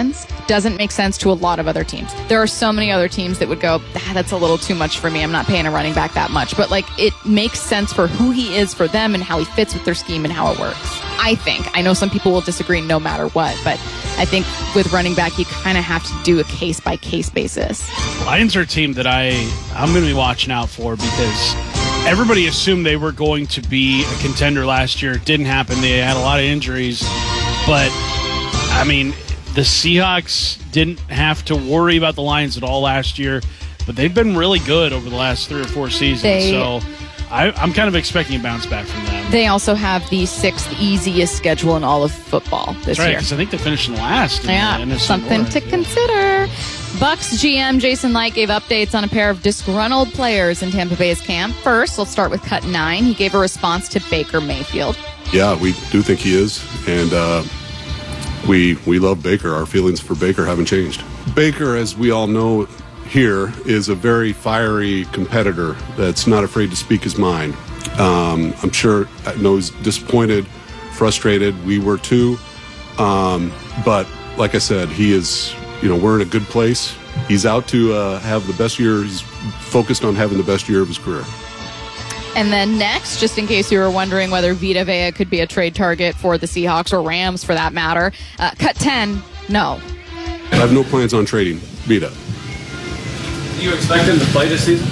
Lions doesn't make sense to a lot of other teams. There are so many other teams that would go, that's a little too much for me. I'm not paying a running back that much. But, like, it makes sense for who he is for them and how he fits with their scheme and how it works. I think. I know some people will disagree no matter what, but I think with running back, you kind of have to do a case-by-case basis. Lions are a team that I'm going to be watching out for because everybody assumed they were going to be a contender last year. It didn't happen. They had a lot of injuries. But, I mean, the Seahawks didn't have to worry about the Lions at all last year, but they've been really good over the last 3 or 4 seasons. So I'm kind of expecting a bounce back from them. They also have the 6th easiest schedule in all of football this year. Because I think they finished in last. Something to consider. Bucs GM Jason Licht gave updates on a pair of disgruntled players in Tampa Bay's camp. First, let's start with Cut 9. He gave a response to Baker Mayfield. Yeah, we do think he is, and we love Baker. Our feelings for Baker haven't changed. Baker, as we all know here, is a very fiery competitor that's not afraid to speak his mind. I'm sure, I know he's disappointed, frustrated. We were too. But like I said, he is, we're in a good place. He's out to have the best year. He's focused on having the best year of his career. And then next, just in case you were wondering whether Vita Vea could be a trade target for the Seahawks or Rams for that matter, Cut 10, no. I have no plans on trading Vita. Do you expect him to play this season?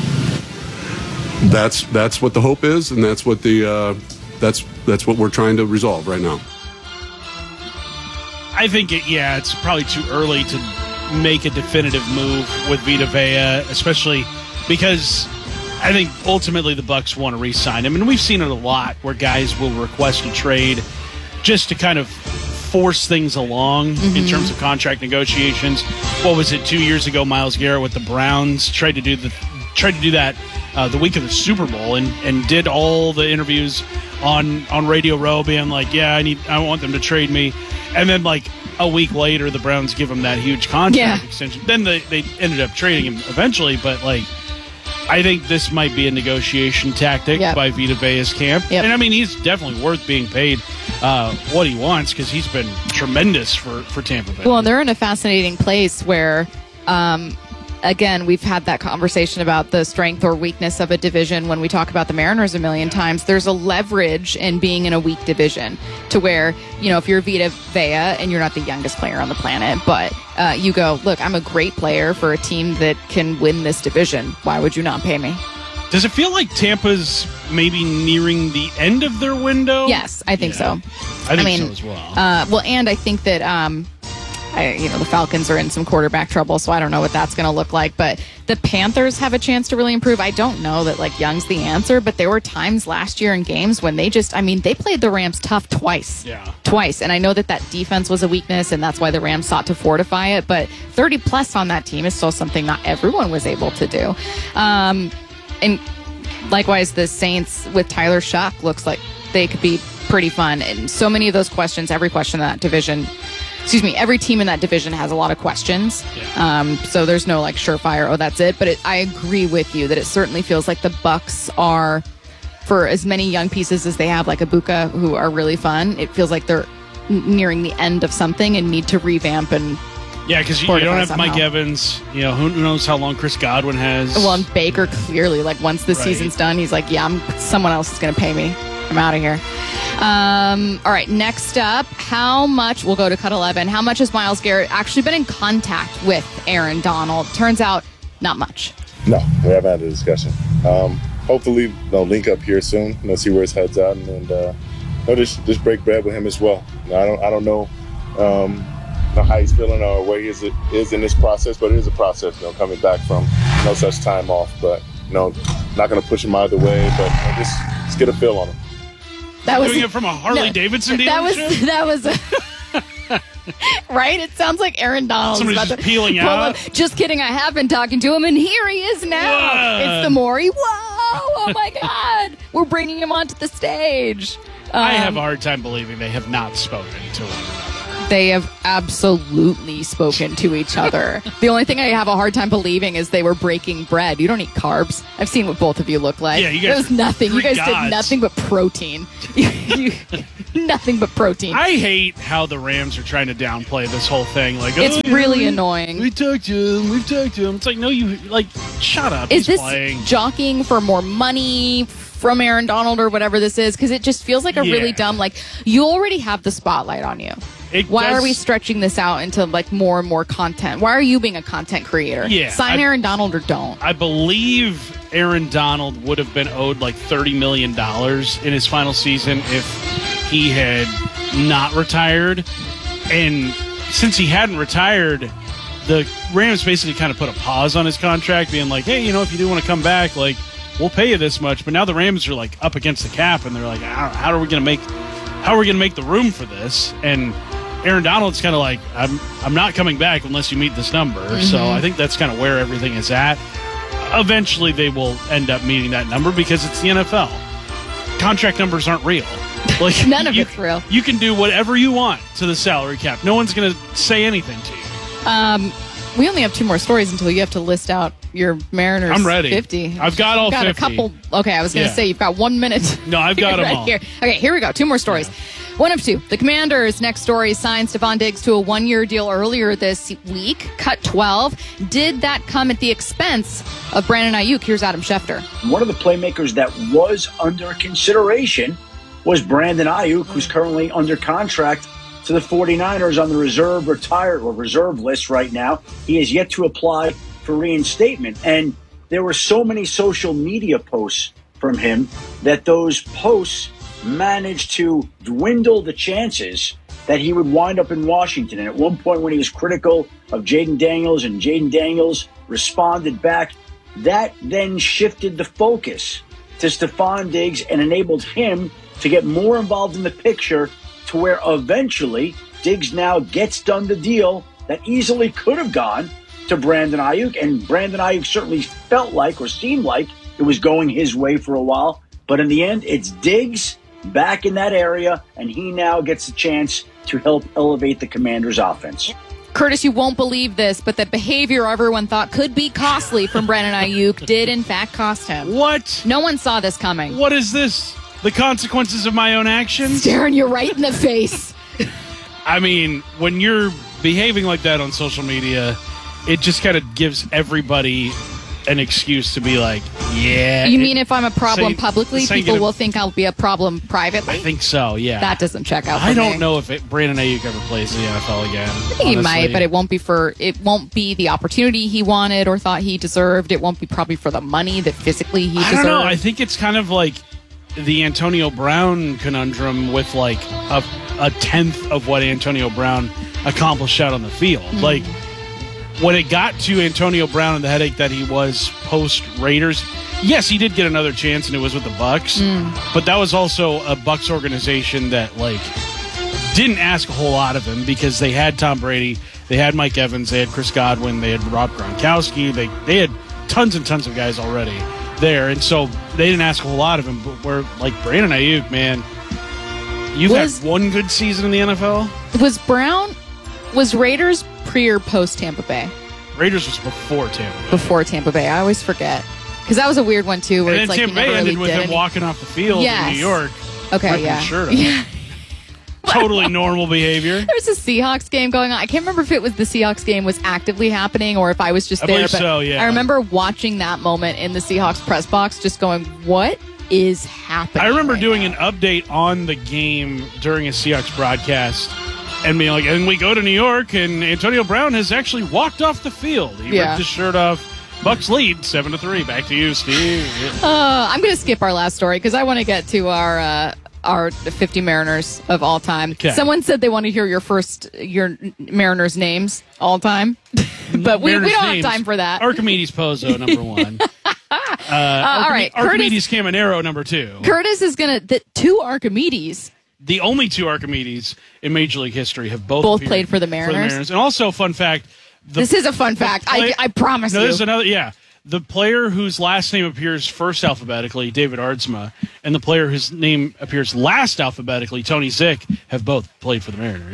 That's what the hope is, and that's what that's what we're trying to resolve right now. I think it's probably too early to make a definitive move with Vita Vea, especially because I think ultimately the Bucs want to re-sign him, and we've seen it a lot where guys will request a trade just to kind of force things along in terms of contract negotiations. What was it 2 years ago? Myles Garrett with the Browns tried to do that the week of the Super Bowl and did all the interviews on Radio Row, being like, I want them to trade me, and then like a week later the Browns give him that huge contract extension. Then they ended up trading him eventually, but like, I think this might be a negotiation tactic by Vita Vea's camp. And I mean, he's definitely worth being paid what he wants because he's been tremendous for Tampa Bay. Well, and they're in a fascinating place where, again, we've had that conversation about the strength or weakness of a division when we talk about the Mariners a million times. There's a leverage in being in a weak division to where, if you're Vita Vea and you're not the youngest player on the planet, but you go, look, I'm a great player for a team that can win this division. Why would you not pay me? Does it feel like Tampa's maybe nearing the end of their window? Yes, I think so. I think so as well. And I think that the Falcons are in some quarterback trouble, so I don't know what that's going to look like. But the Panthers have a chance to really improve. I don't know that like Young's the answer, but there were times last year in games when they played the Rams tough twice. Yeah. Twice. And I know that defense was a weakness, and that's why the Rams sought to fortify it. But 30 plus on that team is still something not everyone was able to do. And likewise, the Saints with Tyler Shuck looks like they could be pretty fun. And so many of those questions, every team in that division has a lot of questions. Yeah. So there's no like surefire, that's it. But I agree with you that it certainly feels like the Bucs are, for as many young pieces as they have, like Ibuka, who are really fun, it feels like they're nearing the end of something and need to revamp and because you don't have somehow. Mike Evans. Who knows how long Chris Godwin has. Well, and Baker clearly, like once the season's done, he's like, someone else is going to pay me. I'm out of here. All right, next up, we'll go to Cut 11. How much has Myles Garrett actually been in contact with Aaron Donald? Turns out, not much. No, we haven't had a discussion. Hopefully they'll link up here soon. See where his head's at, and just break bread with him as well. I don't know how he's feeling or where he is in this process, but it is a process. Coming back from no such time off, but not going to push him either way, but just get a feel on him. Doing it from a Harley-Davidson dealership? That was right? It sounds like Aaron Donald. Somebody's just peeling out. Just kidding. I have been talking to him, and here he is now. Whoa. It's the Maury. Whoa! Oh, my God. We're bringing him onto the stage. I have a hard time believing they have not spoken to one another. They have absolutely spoken to each other. The only thing I have a hard time believing is they were breaking bread. You don't eat carbs. I've seen what both of you look like. Yeah, you guys it was nothing. You Greek guys did gods. nothing but protein. Nothing but protein. I hate how the Rams are trying to downplay this whole thing. Like, It's really annoying. We talked to him. We've talked to him. It's like, no, you shut up. Is He's this playing. jockeying for more money from Aaron Donald or whatever this is? Because it just feels like a really dumb, you already have the spotlight on you. Why are we stretching this out into more and more content? Why are you being a content creator? Yeah, Sign Aaron Donald or don't. I believe Aaron Donald would have been owed $30 million in his final season if he had not retired. And since he hadn't retired, the Rams basically kind of put a pause on his contract, being like, hey, if you do want to come back, we'll pay you this much. But now the Rams are up against the cap, and they're like, how are we going to make the room for this? And Aaron Donald's kind of like, I'm not coming back unless you meet this number. Mm-hmm. So I think that's kind of where everything is at. Eventually they will end up meeting that number because it's the NFL. Contract numbers aren't real. None of it's real. You can do whatever you want to the salary cap. No one's going to say anything to you. We only have 2 more stories until you have to list out your Mariners. I'm ready. 50. I've got all 50. A couple. Okay, I was going to say you've got 1 minute. No, I've got them all. Here. Okay, here we go. 2 more stories. Yeah. 1 of 2. The Commanders' next story signed Stephon Diggs to a 1-year deal earlier this week, cut 12. Did that come at the expense of Brandon Ayuk? Here's Adam Schefter. One of the playmakers that was under consideration was Brandon Ayuk, who's currently under contract to the 49ers on the reserve list right now. He has yet to apply for reinstatement. And there were so many social media posts from him that those posts managed to dwindle the chances that he would wind up in Washington. And at one point when he was critical of Jaden Daniels and Jaden Daniels responded back, that then shifted the focus to Stephon Diggs and enabled him to get more involved in the picture to where eventually Diggs now gets done the deal that easily could have gone to Brandon Ayuk. And Brandon Ayuk certainly felt like or seemed like it was going his way for a while. But in the end, it's Diggs back in that area, and he now gets a chance to help elevate the Commanders' offense. Curtis, you won't believe this, but the behavior everyone thought could be costly from Brandon Ayuk did, in fact, cost him. What? No one saw this coming. What is this? The consequences of my own actions? Staring you right in the face. I mean, when you're behaving like that on social media, it just kind of gives everybody an excuse to be like, yeah. You mean if I'm a problem publicly, people will think I'll be a problem privately? I think so, yeah. That doesn't check out for I don't me. know if Brandon Ayuk ever plays in the NFL again. I think he might, but it won't be the opportunity he wanted or thought he deserved. It won't be probably for the money that physically he deserved. I don't know. I think it's kind of like the Antonio Brown conundrum with a tenth of what Antonio Brown accomplished out on the field. Mm-hmm. When it got to Antonio Brown and the headache that he was post-Raiders, yes, he did get another chance, and it was with the Bucs. But that was also a Bucs organization that, didn't ask a whole lot of him because they had Tom Brady, they had Mike Evans, they had Chris Godwin, they had Rob Gronkowski. They had tons and tons of guys already there, and so they didn't ask a whole lot of him. But where, Brandon Ayuk, man, you've had one good season in the NFL? Was Raiders pre or post Tampa Bay? Raiders was before Tampa Bay. Before Tampa Bay. I always forget. Because that was a weird one, too. Where and then Tampa Bay ended with him walking off the field in New York. Okay, yeah. His shirt off. Yeah. Totally normal behavior. There was a Seahawks game going on. I can't remember if it was the Seahawks game was actively happening or if I was just there. Believe so, yeah. I remember watching that moment in the Seahawks press box just going, what is happening? I remember doing an update on the game during a Seahawks broadcast and being like, and we go to New York, and Antonio Brown has actually walked off the field. He ripped his shirt off. Bucks lead 7-3. Back to you, Steve. I'm going to skip our last story because I want to get to our 50 Mariners of all time. Okay. Someone said they want to hear your Mariners names all time, but we don't have time for that. Archimedes Pozo, number 1. All right, Archimedes Caminero, number 2. Curtis is going to 2 Archimedes. The only 2 Archimedes in Major League history have both played for the Mariners. And also, fun fact. This is a fun fact. I promise you. No, there's another. Yeah. The player whose last name appears first alphabetically, David Aardsma, and the player whose name appears last alphabetically, Tony Zick, have both played for the Mariners.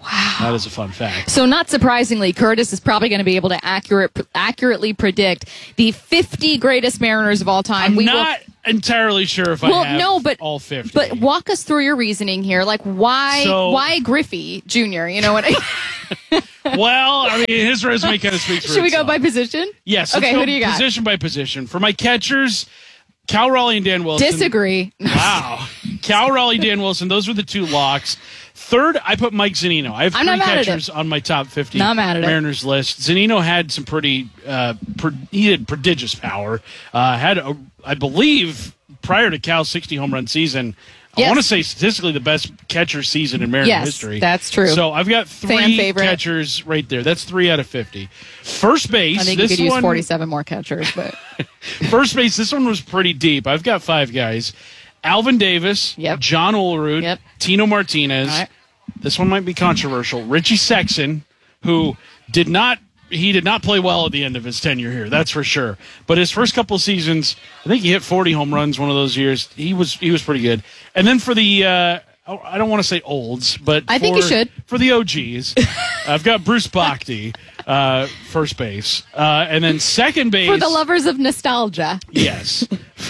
Wow. That is a fun fact. So not surprisingly, Curtis is probably going to be able to accurately predict the 50 greatest Mariners of all time. I'm not entirely sure if I have all 50. But walk us through your reasoning here. Like, why Griffey Jr.? You know what Well, I mean, his resume kind of speaks for Should we itself. go by position? Yes. Okay, let's who do you got? Position by position. For my catchers, Cal Raleigh and Dan Wilson. Disagree. Wow. Cal Raleigh, Dan Wilson. Those were the two locks. Third, I put Mike Zunino. I have three catchers on my top 50 Mariners list. Zunino had some pretty, he had prodigious power. I believe, prior to Cal's 60 home run season, I want to say statistically the best catcher season in Mariner history. That's true. So I've got three catchers right there. That's 3 out of 50. First base. I think you could use 47 more catchers, but first base. This one was pretty deep. I've got 5 guys: Alvin Davis, John Olerud, Tino Martinez. Right. This one might be controversial. Richie Sexson, who did not play well at the end of his tenure here, that's for sure. But his first couple of seasons, I think he hit 40 home runs one of those years. He was pretty good. And then for the I don't want to say olds, but I think you should. For the OGs, I've got Bruce Bochy, first base. And then second base. For the lovers of nostalgia. Yes.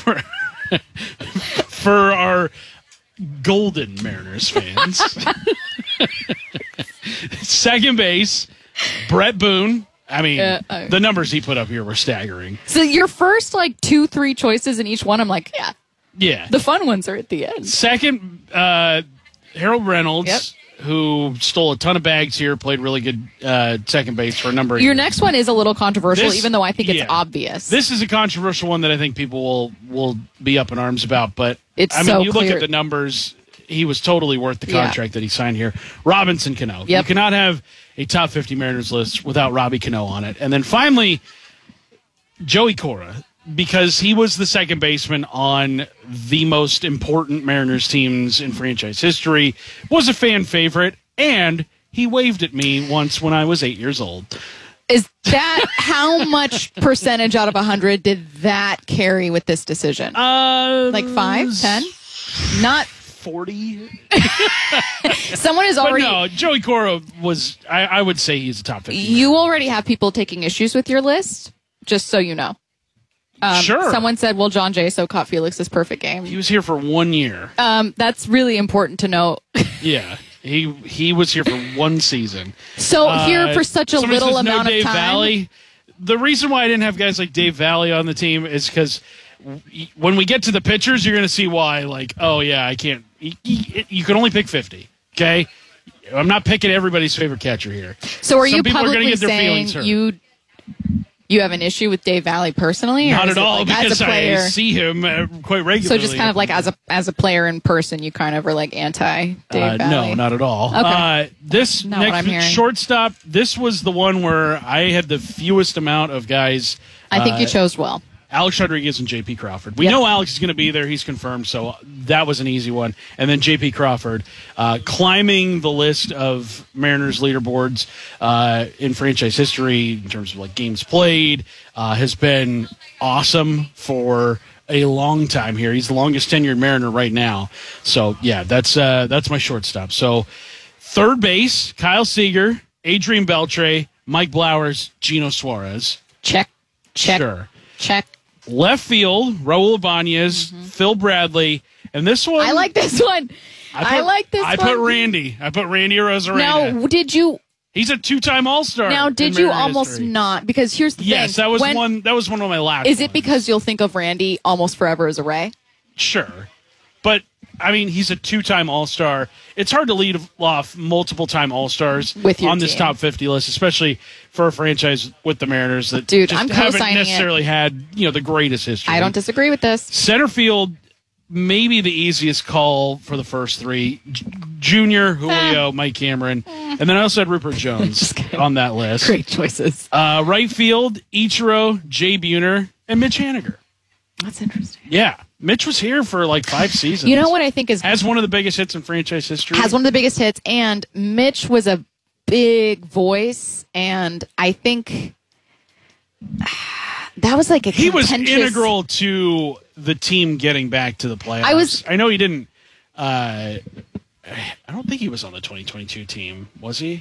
For our golden Mariners fans. Second base, Brett Boone. I mean, the numbers he put up here were staggering. So your first 2-3 choices in each one, I'm like, yeah. The fun ones are at the end. Second, Harold Reynolds, who stole a ton of bags here, played really good second base for a number of years. Your next one is a little controversial, even though I think it's obvious. This is a controversial one that I think people will be up in arms about, but it's you look at the numbers, he was totally worth the contract that he signed here. Robinson Cano. You cannot have a top 50 Mariners list without Robbie Cano on it. And then finally, Joey Cora, because he was the second baseman on the most important Mariners teams in franchise history, was a fan favorite, and he waved at me once when I was 8 years old. Is that how much percentage out of 100 did that carry with this decision? 5, 10? Not 40. Someone is already. But no, Joey Cora was. I would say he's a top 50. You already have people taking issues with your list, just so you know. Sure. Someone said, "Well, John Jaso caught Felix's perfect game." He was here for 1 year. That's really important to know. Yeah, he was here for 1 season. So here for such a little amount of time. Valley. The reason why I didn't have guys like Dave Valley on the team is because when we get to the pitchers, you're going to see why. I can't. You can only pick 50. Okay, I'm not picking everybody's favorite catcher here. So are Some you people publicly are gonna get their saying feelings hurt. you have an issue with Dave Valley personally? Not at all, because as a player, I see him quite regularly. So just kind of as a player in person, you kind of are anti Dave Valley? No, not at all. Okay. This next shortstop, this was the one where I had the fewest amount of guys. I think you chose well. Alex Rodriguez and J.P. Crawford. We know Alex is going to be there. He's confirmed, so that was an easy one. And then J.P. Crawford climbing the list of Mariners leaderboards in franchise history in terms of games played has been awesome for a long time here. He's the longest tenured Mariner right now. So, yeah, that's my shortstop. So, third base, Kyle Seager, Adrian Beltre, Mike Blowers, Gino Suarez. Check. Sure. Check. Left field, Raul Ibanez, Phil Bradley, and this one. I like this one. I put Randy. I put Randy Arozarena. Now, did you? He's a 2-time All-Star. Now, did you almost history. Not? Because here's the thing. Yes, that was one. That was one of my last. Is it because you'll think of Randy almost forever as a Ray? Sure, but I mean, he's a 2-time All-Star. It's hard to lead off multiple-time All-Stars on this top 50 list, especially for a franchise with the Mariners that I'm haven't necessarily had the greatest history. I don't disagree with this. Center field, maybe the easiest call for the first 3. Junior, Julio, Mike Cameron, and then I also had Rupert Jones on that list. Great choices. Right field, Ichiro, Jay Buhner, and Mitch Haniger. That's interesting. Yeah. Mitch was here for 5 seasons. You know what I think has one of the biggest hits in franchise history. Has one of the biggest hits, and Mitch was a big voice, and I think that was he was integral to the team getting back to the playoffs. I know he didn't I don't think he was on the 2022 team, was he?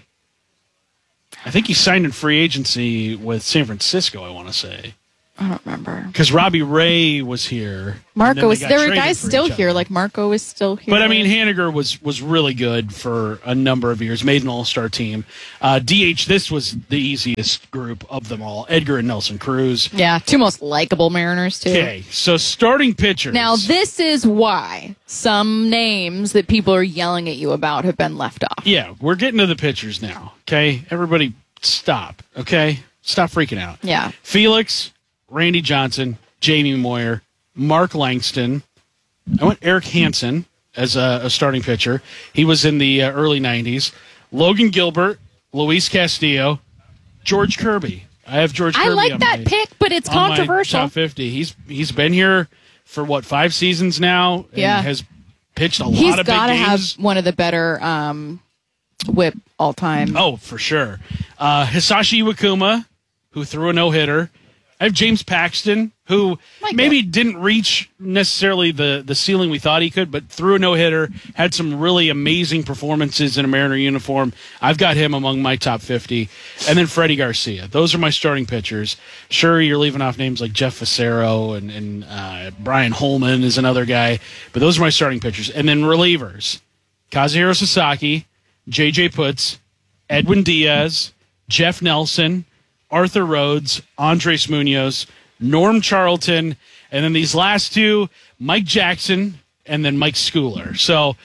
I think he signed in free agency with San Francisco, I want to say. I don't remember. Because Robbie Ray was here. Marco was there. Were guys still here? Like Marco is still here. But I mean, Haniger was really good for a number of years. Made an All-Star team. DH. This was the easiest group of them all. Edgar and Nelson Cruz. Yeah, two most likable Mariners too. Okay, so starting pitchers. Now this is why some names that people are yelling at you about have been left off. Yeah, we're getting to the pitchers now. Okay, everybody, stop. Okay, stop freaking out. Yeah, Felix. Randy Johnson, Jamie Moyer, Mark Langston. I went Eric Hansen as a starting pitcher. He was in the early 90s. Logan Gilbert, Luis Castillo, George Kirby. I have George Kirby. I like that pick, but it's controversial. Top 50. He's been here for, 5 seasons now? And has pitched a lot of big games. He's got to have one of the better whip all time. Oh, for sure. Hisashi Iwakuma, who threw a no-hitter. I have James Paxton, who maybe didn't reach necessarily the ceiling we thought he could, but threw a no-hitter, had some really amazing performances in a Mariner uniform. I've got him among my top 50. And then Freddie Garcia. Those are my starting pitchers. Sure, you're leaving off names like Jeff Facero and Brian Holman is another guy, but those are my starting pitchers. And then relievers. Kazuhiro Sasaki, J.J. Putz, Edwin Diaz, Jeff Nelson, Arthur Rhodes, Andres Munoz, Norm Charlton, and then these last two, Mike Jackson and then Mike Schooler. So,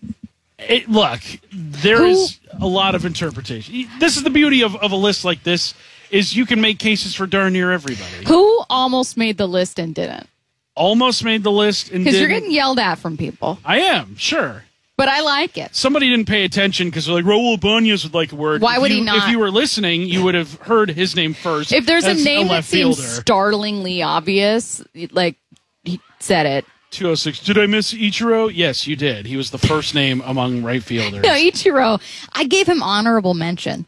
look, there is a lot of interpretation. This is the beauty of a list like this, is you can make cases for darn near everybody. Who almost made the list and didn't? Almost made the list and didn't? Because you're getting yelled at from people. I am, sure. But I like it. Somebody didn't pay attention because they're like, Raul Ibanez would like a word. Why would he not? If you were listening, you would have heard his name first. If there's a name that seems fielder. startlingly obvious, like he said it. 206. Did I miss Ichiro? Yes, you did. He was the first name among right fielders. No, Ichiro. I gave him honorable mention.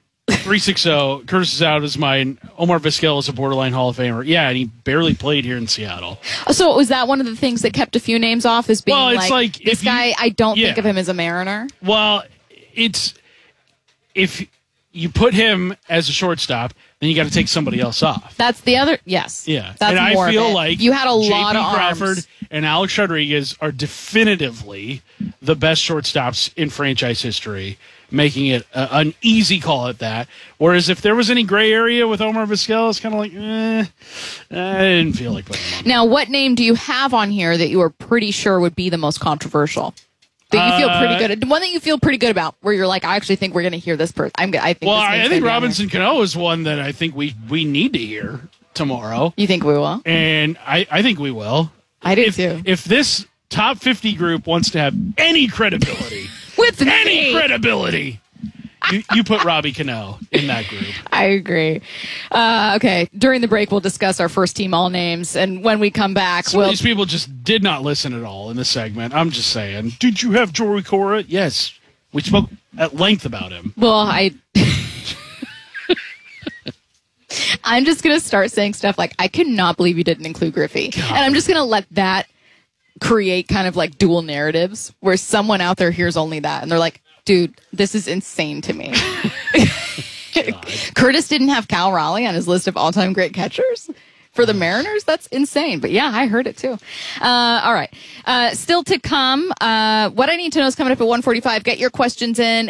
360. Curtis is out of his mind. Omar Vizquel is a borderline Hall of Famer. Yeah, and he barely played here in Seattle. So was that one of the things that kept a few names off, as being like this guy, I don't think of him as a Mariner? Well, it's if you put him as a shortstop, then you got to take somebody else off. That's the other, yes. Yeah. That's and more I feel of it. like you had a lot of Crawford arms. and Alex Rodriguez are definitively the best shortstops in franchise history, making it an easy call at that. Whereas if there was any gray area with Omar Vizquel, it's kind of like, I didn't feel like putting him on. Now, what name do you have on here that you are pretty sure would be the most controversial? That you feel pretty good at? One that you feel pretty good about, where you're like, I actually think we're going to hear this person. I think Robinson Cano is one that I think we need to hear tomorrow. You think we will? And I think we will. I do too. If this top 50 group wants to have any credibility, with any credibility, you put Robbie Cano in that group. I agree. Okay, during the break, we'll discuss our first team all names, and when we come back, Some of these people just did not listen at all in this segment. I'm just saying. Did you have Joey Cora? Yes. We spoke at length about him. Well, I'm just going to start saying stuff like, I cannot believe you didn't include Griffey. God. And I'm just going to let that create kind of like dual narratives where someone out there hears only that. And they're like, dude, this is insane to me. Curtis didn't have Cal Raleigh on his list of all-time great catchers for the Mariners. That's insane. But yeah, I heard it too. All right. Still to come, what I need to know is coming up at 1:45. Get your questions in,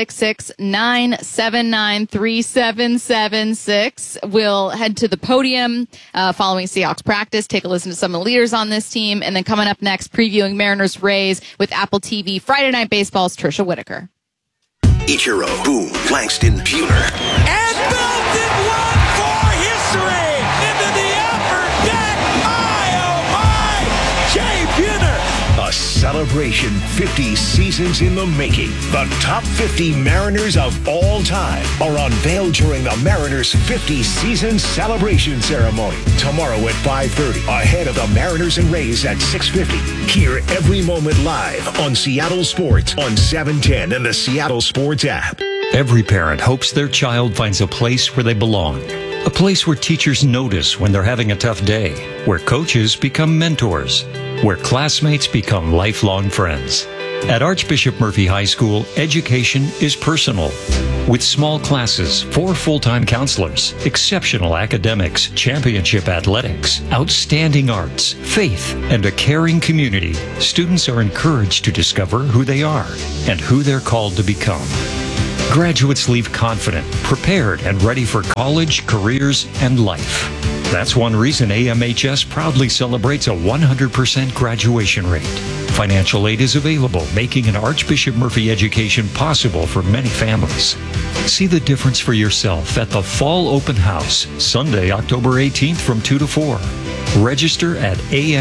866-979-3776. We'll head to the podium following Seahawks practice, take a listen to some of the leaders on this team, and then coming up next, previewing Mariners Rays with Apple TV Friday Night Baseball's Trisha Whitaker. Ichiro, Boone, Langston, Buhner. And belted one for history into the upper deck. My, oh my, Jay Buhner. A celebration 50 seasons in the making. The top 50 Mariners of all time are unveiled during the Mariners 50 season celebration ceremony tomorrow at 5:30 ahead of the Mariners and Rays at 6:50. Hear every moment live on Seattle Sports on 710 and the Seattle Sports app. Every parent hopes their child finds a place where they belong. A place where teachers notice when they're having a tough day, where coaches become mentors, where classmates become lifelong friends. At Archbishop Murphy High School, education is personal. With small classes, 4 full-time counselors, exceptional academics, championship athletics, outstanding arts, faith, and a caring community, students are encouraged to discover who they are and who they're called to become. Graduates leave confident, prepared, and ready for college, careers, and life. That's one reason AMHS proudly celebrates a 100% graduation rate. Financial aid is available, making an Archbishop Murphy education possible for many families. See the difference for yourself at the Fall Open House, Sunday, October 18th from 2 to 4. Register at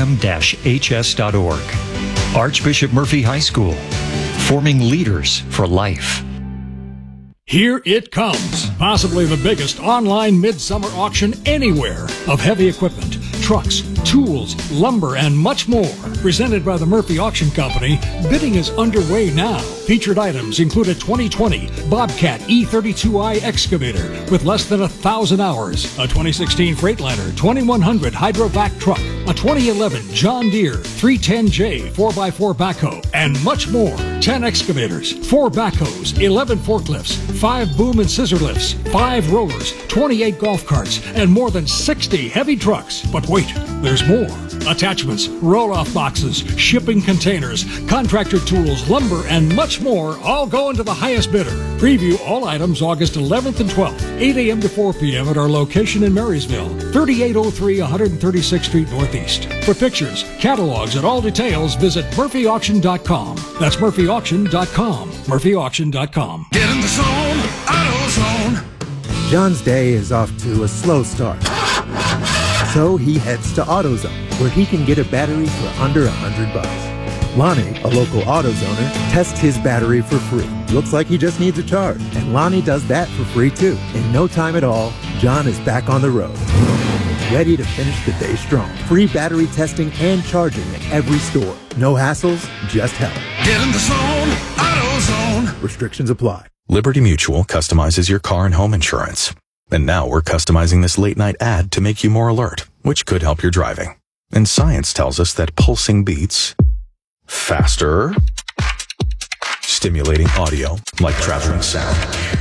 am-hs.org. Archbishop Murphy High School, forming leaders for life. Here it comes, possibly the biggest online midsummer auction anywhere of heavy equipment, trucks, tools, lumber, and much more. Presented by the Murphy Auction Company, bidding is underway now. Featured items include a 2020 Bobcat E32i excavator with less than 1,000 hours, a 2016 Freightliner 2100 Hydrovac truck, a 2011 John Deere 310J 4x4 backhoe, and much more. 10 excavators, 4 backhoes, 11 forklifts, 5 boom and scissor lifts, 5 rollers, 28 golf carts, and more than 60 heavy trucks. But wait, there's more. Attachments, roll-off boxes, shipping containers, contractor tools, lumber, and much more all go into the highest bidder. Preview all items August 11th and 12th, 8 a.m. to 4 p.m. at our location in Marysville, 3803 136th Street Northeast. For pictures, catalogs, and all details, visit murphyauction.com. That's murphyauction.com. murphyauction.com. Get in the zone, AutoZone. John's day is off to a slow start. So he heads to AutoZone, where he can get a battery for under $100. Lonnie, a local AutoZoner, tests his battery for free. Looks like he just needs a charge, and Lonnie does that for free too. In no time at all, John is back on the road, ready to finish the day strong. Free battery testing and charging at every store. No hassles, just help. Get in the zone, AutoZone. Restrictions apply. Liberty Mutual customizes your car and home insurance. And now we're customizing this late-night ad to make you more alert, which could help your driving. And science tells us that pulsing beats, faster, stimulating audio like traveling sound,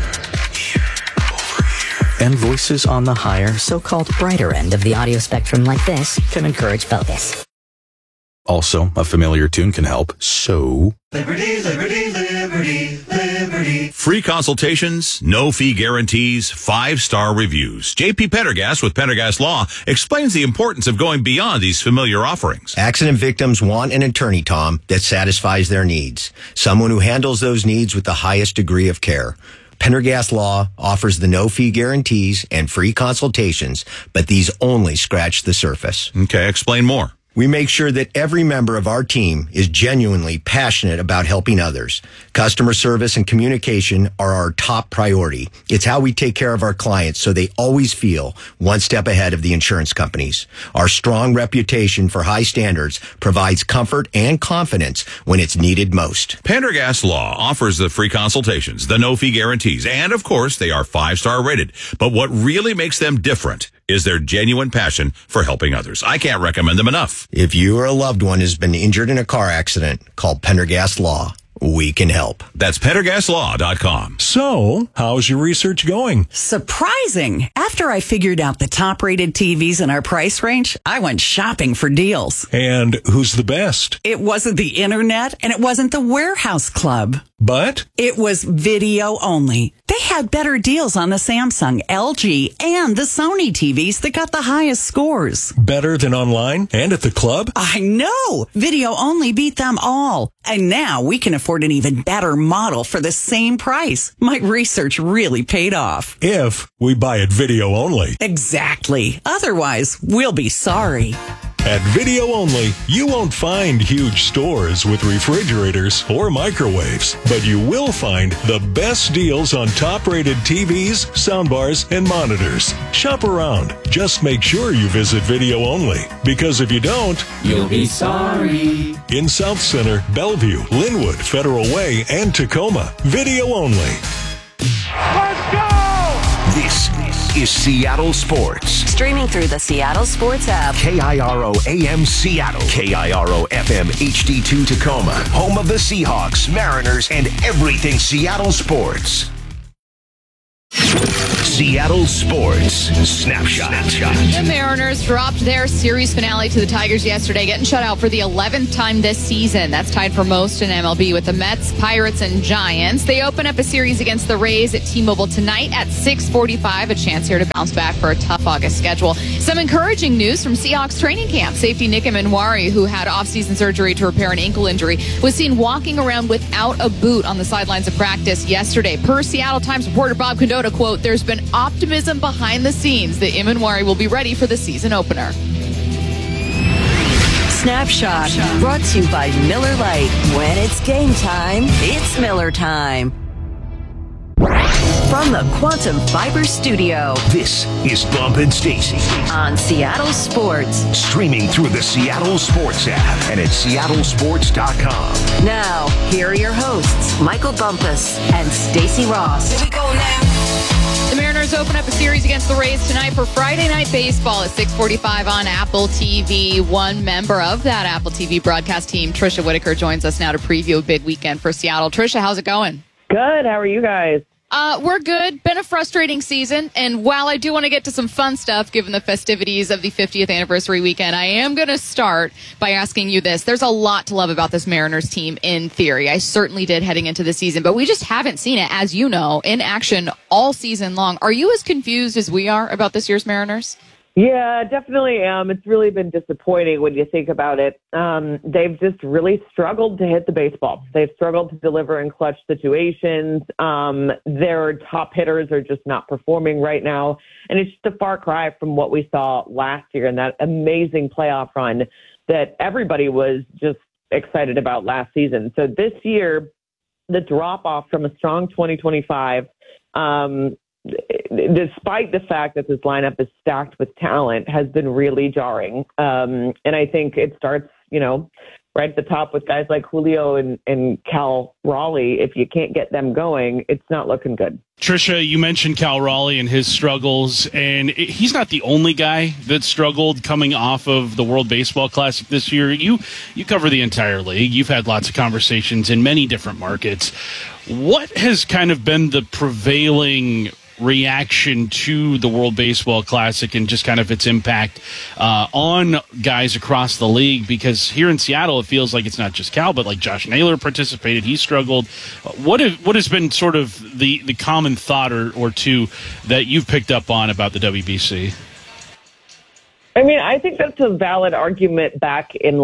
and voices on the higher, so-called brighter end of the audio spectrum like this can encourage focus. Also, a familiar tune can help, so... Liberty, liberty, liberty, liberty. Free consultations, no fee guarantees, 5-star reviews. J.P. Pendergast with Pendergast Law explains the importance of going beyond these familiar offerings. Accident victims want an attorney, Tom, that satisfies their needs. Someone who handles those needs with the highest degree of care. Pendergast Law offers the no-fee guarantees and free consultations, but these only scratch the surface. Okay, explain more. We make sure that every member of our team is genuinely passionate about helping others. Customer service and communication are our top priority. It's how we take care of our clients so they always feel one step ahead of the insurance companies. Our strong reputation for high standards provides comfort and confidence when it's needed most. Pendergast Law offers the free consultations, the no-fee guarantees, and of course, they are 5-star rated. But what really makes them different is their genuine passion for helping others. I can't recommend them enough. If you or a loved one has been injured in a car accident, call Pendergast Law. We can help. That's PendergastLaw.com. So, how's your research going? Surprising. After I figured out the top-rated TVs in our price range, I went shopping for deals. And who's the best? It wasn't the internet, and it wasn't the Warehouse Club. But? It was video only. They had better deals on the Samsung, LG, and the Sony TVs that got the highest scores. Better than online and at the club? I know! Video only beat them all. And now we can afford an even better model for the same price. My research really paid off. If we buy it video only. Exactly. Otherwise, we'll be sorry. At Video Only, you won't find huge stores with refrigerators or microwaves, but you will find the best deals on top-rated TVs, soundbars, and monitors. Shop around. Just make sure you visit Video Only, because if you don't, you'll be sorry. In South Center, Bellevue, Linwood, Federal Way, and Tacoma, Video Only. Let's go! This is Seattle Sports. Streaming through the Seattle Sports app. KIRO AM Seattle. KIRO FM HD2 Tacoma. Home of the Seahawks, Mariners, and everything Seattle sports. Seattle Sports Snapshot. The Mariners dropped their series finale to the Tigers yesterday, getting shut out for the 11th time this season. That's tied for most in MLB with the Mets, Pirates, and Giants. They open up a series against the Rays at T-Mobile tonight at 6:45. A chance here to bounce back for a tough August schedule. Some encouraging news from Seahawks training camp. Safety Nick Emenwari, who had off-season surgery to repair an ankle injury, was seen walking around without a boot on the sidelines of practice yesterday. Per Seattle Times reporter Bob Condotta, quote, "There's been optimism behind the scenes that Emenwari will be ready for the season opener." Snapshot, brought to you by Miller Lite. When it's game time, it's Miller time. From the Quantum Fiber Studio, this is Bump and Stacy on Seattle Sports. Streaming through the Seattle Sports app and at seattlesports.com. Now, here are your hosts, Michael Bumpus and Stacy Ross. Here we go now. The Mariners open up a series against the Rays tonight for Friday Night Baseball at 6:45 on Apple TV. One member of that Apple TV broadcast team, Trisha Whitaker, joins us now to preview a big weekend for Seattle. Trisha, how's it going? Good. How are you guys? We're good. Been a frustrating season. And while I do want to get to some fun stuff, given the festivities of the 50th anniversary weekend, I am going to start by asking you this. There's a lot to love about this Mariners team in theory. I certainly did heading into the season, but we just haven't seen it, as you know, in action all season long. Are you as confused as we are about this year's Mariners? Yeah, definitely am. It's really been disappointing when you think about it. They've just really struggled to hit the baseball. They've struggled to deliver in clutch situations. Their top hitters are just not performing right now. And it's just a far cry from what we saw last year in that amazing playoff run that everybody was just excited about last season. So this year, the drop-off from a strong 2025, despite the fact that this lineup is stacked with talent, has been really jarring. And I think it starts, right at the top with guys like Julio and Cal Raleigh. If you can't get them going, it's not looking good. Trisha, you mentioned Cal Raleigh and his struggles, and he's not the only guy that struggled coming off of the World Baseball Classic this year. You cover the entire league. You've had lots of conversations in many different markets. What has kind of been the prevailing reaction to the World Baseball Classic and just kind of its impact on guys across the league? Because here in Seattle, it feels like it's not just Cal, but like Josh Naylor participated. He struggled. What has been sort of the common thought or two that you've picked up on about the WBC? I mean, I think that's a valid argument back in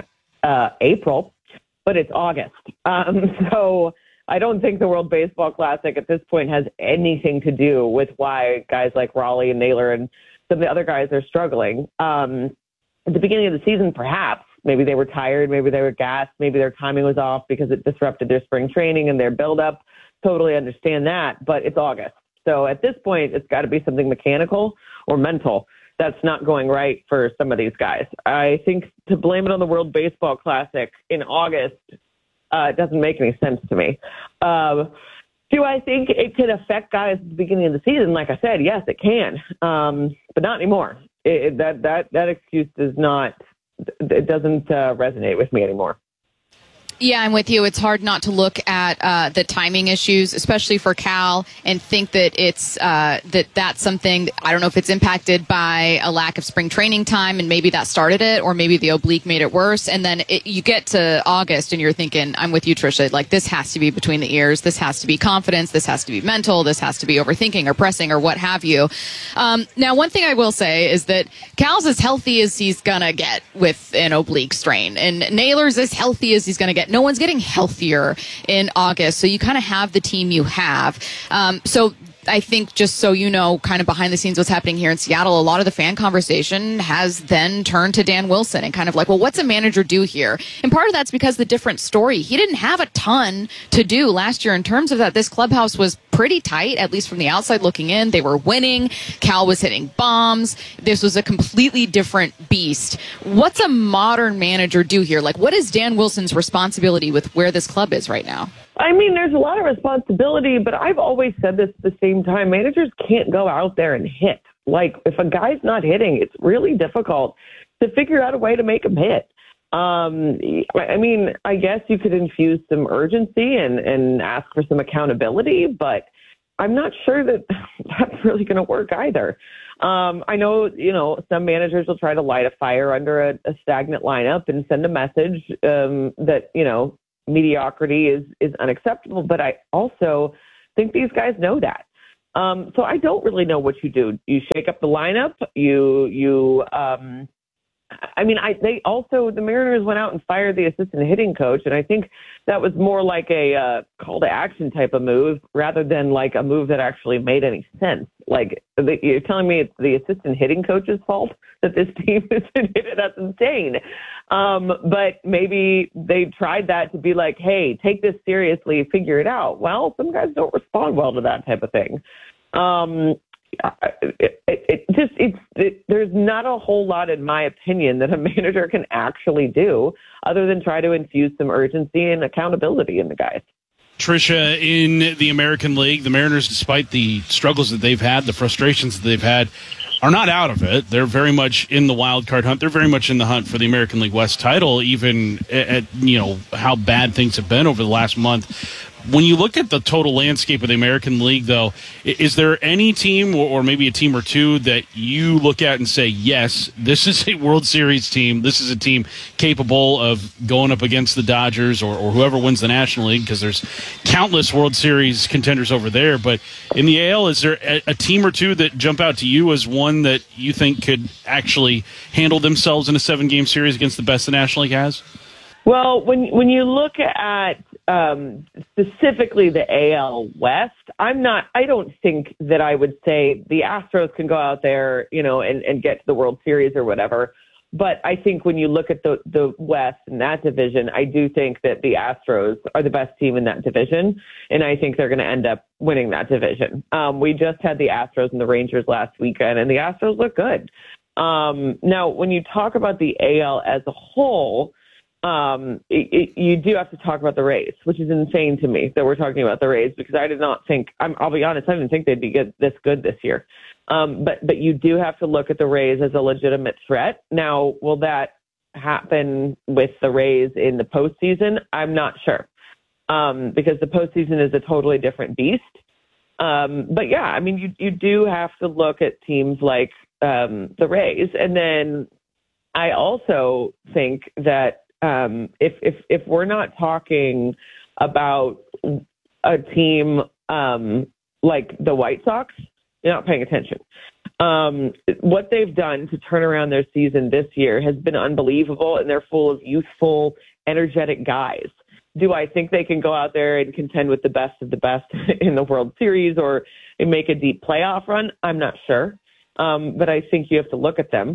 April, but it's August. So I don't think the World Baseball Classic at this point has anything to do with why guys like Raleigh and Naylor and some of the other guys are struggling. At the beginning of the season, perhaps, maybe they were tired, maybe they were gassed, maybe their timing was off because it disrupted their spring training and their buildup. Totally understand that, but it's August. So at this point, it's got to be something mechanical or mental that's not going right for some of these guys. I think to blame it on the World Baseball Classic in August, it doesn't make any sense to me. Do I think it could affect guys at the beginning of the season? Like I said, yes, it can, but not anymore. That excuse doesn't resonate with me anymore. Yeah, I'm with you. It's hard not to look at the timing issues, especially for Cal, and think that it's that's something. I don't know if it's impacted by a lack of spring training time, and maybe that started it, or maybe the oblique made it worse. And then you get to August, and you're thinking, I'm with you, Trisha. Like, this has to be between the ears. This has to be confidence. This has to be mental. This has to be overthinking or pressing or what have you. Now, one thing I will say is that Cal's as healthy as he's gonna get with an oblique strain, and Naylor's as healthy as he's gonna get. No one's getting healthier in August, so you kind of have the team you have. So I think, just so you know, kind of behind the scenes what's happening here in Seattle, a lot of the fan conversation has then turned to Dan Wilson and kind of like, well, what's a manager do here? And part of that's because the different story. He didn't have a ton to do last year in terms of that. This clubhouse was pretty tight, at least from the outside looking in. They were winning. Cal was hitting bombs. This was a completely different beast. What's a modern manager do here? Like, what is Dan Wilson's responsibility with where this club is right now? I mean, there's a lot of responsibility, but I've always said this at the same time. Managers can't go out there and hit. Like, if a guy's not hitting, it's really difficult to figure out a way to make him hit. I mean, I guess you could infuse some urgency and ask for some accountability, but I'm not sure that that's really going to work either. I know, some managers will try to light a fire under a stagnant lineup and send a message that, mediocrity is unacceptable. But I also think these guys know that. So I don't really know what you do. You shake up the lineup. The Mariners went out and fired the assistant hitting coach, and I think that was more like a call to action type of move rather than like a move that actually made any sense. Like, you're telling me it's the assistant hitting coach's fault that this team isn't hitting? That's insane. But maybe they tried that to be like, hey, take this seriously, figure it out. Well, some guys don't respond well to that type of thing. There's not a whole lot, in my opinion, that a manager can actually do other than try to infuse some urgency and accountability in the guys. Tricia, in the American League, the Mariners, despite the struggles that they've had, the frustrations that they've had, are not out of it. They're very much in the wild card hunt. They're very much in the hunt for the American League West title, even at how bad things have been over the last month. When you look at the total landscape of the American League, though, is there any team or maybe a team or two that you look at and say, yes, this is a World Series team. This is a team capable of going up against the Dodgers or whoever wins the National League, because there's countless World Series contenders over there. But in the AL, is there a team or two that jump out to you as one that you think could actually handle themselves in a 7-game series against the best the National League has? Well, when you look at specifically the AL West, I don't think that I would say the Astros can go out there, and get to the World Series or whatever. But I think when you look at the West and that division, I do think that the Astros are the best team in that division, and I think they're going to end up winning that division. We just had the Astros and the Rangers last weekend, and the Astros look good. Now, when you talk about the AL as a whole, you do have to talk about the Rays, which is insane to me that we're talking about the Rays, because I did not think, I'll be honest, I didn't think they'd be this good this year. But you do have to look at the Rays as a legitimate threat. Now, will that happen with the Rays in the postseason? I'm not sure, because the postseason is a totally different beast. But yeah, I mean, you do have to look at teams like the Rays. And then I also think that if we're not talking about a team like the White Sox, you're not paying attention. What they've done to turn around their season this year has been unbelievable, and they're full of youthful, energetic guys. Do I think they can go out there and contend with the best of the best in the World Series or make a deep playoff run? I'm not sure, but I think you have to look at them.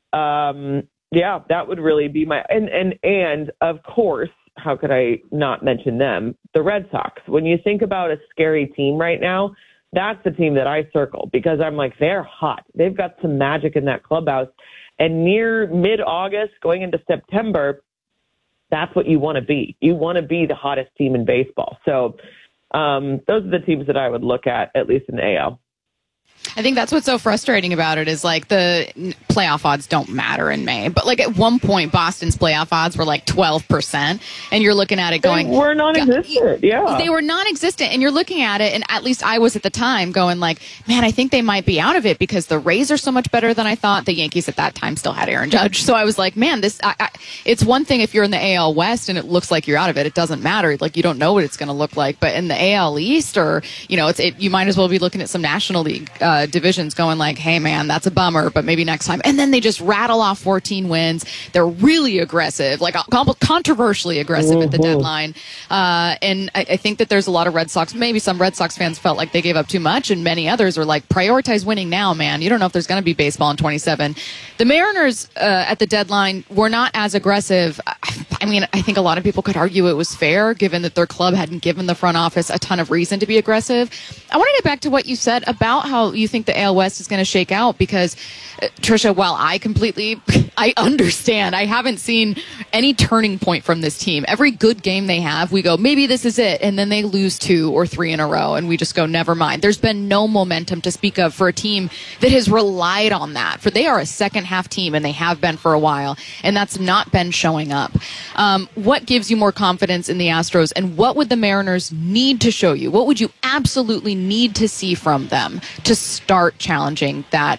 Yeah, that would really be my and of course, how could I not mention them? The Red Sox. When you think about a scary team right now, that's the team that I circle, because I'm like, they're hot. They've got some magic in that clubhouse. And near mid-August, going into September, that's what you want to be. You want to be the hottest team in baseball. So those are the teams that I would look at least in the AL. I think that's what's so frustrating about it is like the playoff odds don't matter in May. But like at one point, Boston's playoff odds were like 12%. And you're looking at it going, they were non-existent. Yeah. They were non-existent. And you're looking at it. And at least I was at the time going like, man, I think they might be out of it because the Rays are so much better than I thought. The Yankees at that time still had Aaron Judge. So I was like, man, it's one thing if you're in the AL West and it looks like you're out of it. It doesn't matter. Like you don't know what it's going to look like. But in the AL East or, you might as well be looking at some National League divisions going like, hey man, that's a bummer, but maybe next time. And then they just rattle off 14 wins. They're really aggressive, like controversially aggressive at the deadline. And I think that there's a lot of Red Sox, maybe some Red Sox fans felt like they gave up too much, and many others were like, prioritize winning now, man. You don't know if there's going to be baseball in 27. The Mariners at the deadline were not as aggressive. I mean, I think a lot of people could argue it was fair given that their club hadn't given the front office a ton of reason to be aggressive. I want to get back to what you said about how you think the AL West is going to shake out because, Tricia, while I understand, I haven't seen any turning point from this team. Every good game they have, we go, maybe this is it. And then they lose 2 or 3 in a row and we just go, never mind. There's been no momentum to speak of for a team that has relied on that. For they are a second half team and they have been for a while. And that's not been showing up. What gives you more confidence in the Astros, and what would the Mariners need to show you? What would you absolutely need to see from them to start challenging that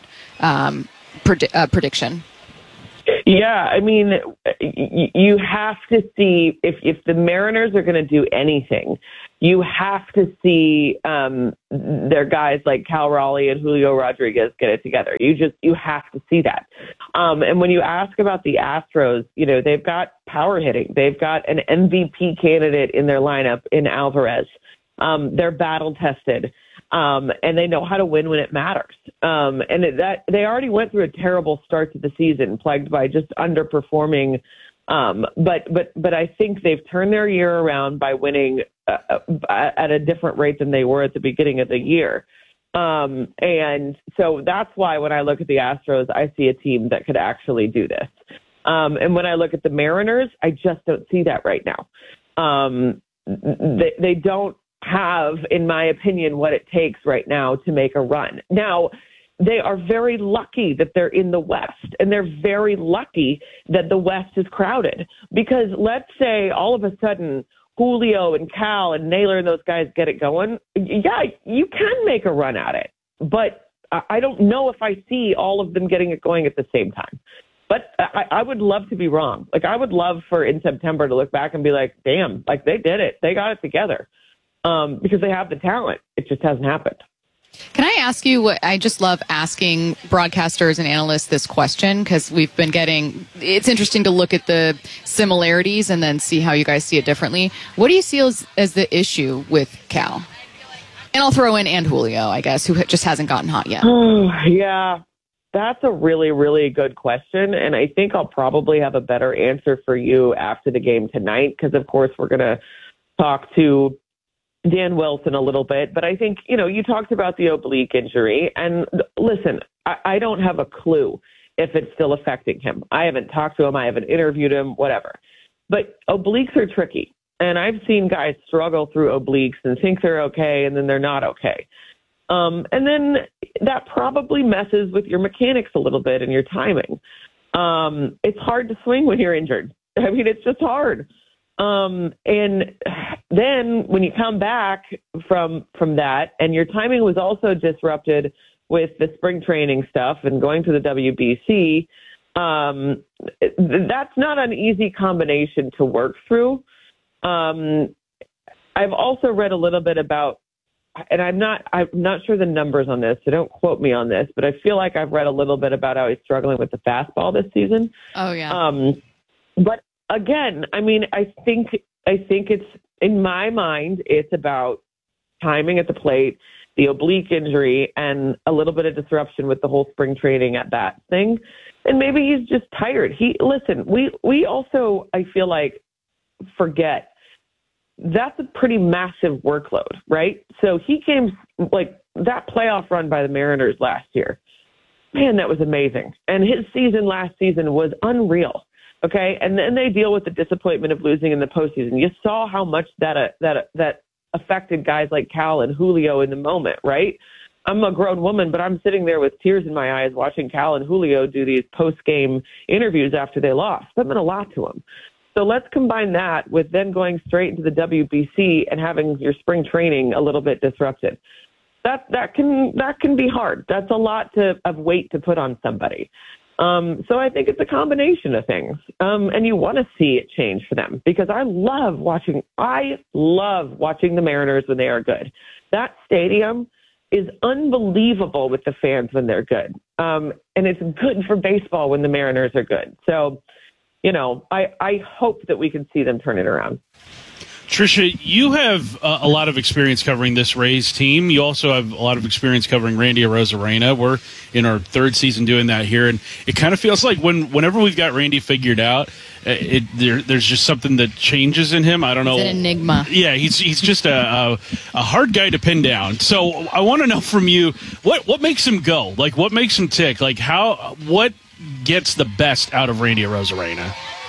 prediction? Yeah, I mean, you have to see if the Mariners are going to do anything, you have to see their guys like Cal Raleigh and Julio Rodriguez get it together. You have to see that. And when you ask about the Astros, they've got power hitting. They've got an MVP candidate in their lineup in Alvarez. They're battle tested. And they know how to win when it matters. They already went through a terrible start to the season, plagued by just underperforming. But I think they've turned their year around by winning at a different rate than they were at the beginning of the year. And so that's why when I look at the Astros, I see a team that could actually do this. And when I look at the Mariners, I just don't see that right now. They don't have, in my opinion, what it takes right now to make a run. Now, they are very lucky that they're in the West, and they're very lucky that the West is crowded. Because let's say all of a sudden Julio and Cal and Naylor and those guys get it going. Yeah, you can make a run at it. But I don't know if I see all of them getting it going at the same time. But I would love to be wrong. Like, I would love for in September to look back and be like, damn, like they did it. They got it together. Because they have the talent. It just hasn't happened. Can I ask you what I just love asking broadcasters and analysts this question, because we've been it's interesting to look at the similarities and then see how you guys see it differently. What do you see as the issue with Cal? And I'll throw in and Julio, I guess, who just hasn't gotten hot yet. Yeah, that's a really, really good question. And I think I'll probably have a better answer for you after the game tonight, because, of course, we're going to talk to Dan Wilson a little bit, but I think, you talked about the oblique injury, and listen, I don't have a clue if it's still affecting him. I haven't talked to him. I haven't interviewed him, whatever. But obliques are tricky, and I've seen guys struggle through obliques and think they're okay, and then they're not okay. And then that probably messes with your mechanics a little bit and your timing. It's hard to swing when you're injured. I mean, it's just hard. And then when you come back from that, and your timing was also disrupted with the spring training stuff and going to the WBC, that's not an easy combination to work through. I've also read a little bit about, and I'm not sure the numbers on this, so don't quote me on this, but I feel like I've read a little bit about how he's struggling with the fastball this season. Oh yeah. But again, I mean, I think it's, in my mind, it's about timing at the plate, the oblique injury, and a little bit of disruption with the whole spring training at that thing. And maybe he's just tired. We also, I feel like, forget that's a pretty massive workload, right? So he came, like, that playoff run by the Mariners last year. Man, that was amazing. And his season last season was unreal. Okay, and then they deal with the disappointment of losing in the postseason. You saw how much that affected guys like Cal and Julio in the moment, right? I'm a grown woman, but I'm sitting there with tears in my eyes watching Cal and Julio do these post-game interviews after they lost. That meant a lot to them. So let's combine that with then going straight into the WBC and having your spring training a little bit disrupted. That can be hard. That's a lot of weight to put on somebody. So I think it's a combination of things. And you want to see it change for them, because I love watching the Mariners when they are good. That stadium is unbelievable with the fans when they're good. And it's good for baseball when the Mariners are good. So, I hope that we can see them turn it around. Tricia, you have a lot of experience covering this Rays team. You also have a lot of experience covering Randy Arozarena. We're in our third season doing that here, and it kind of feels like whenever we've got Randy figured out, there's just something that changes in him. I don't know. It's an enigma. Yeah, he's just a hard guy to pin down. So I want to know from you, what makes him go? Like, what makes him tick? Like, what gets the best out of Randy Arozarena?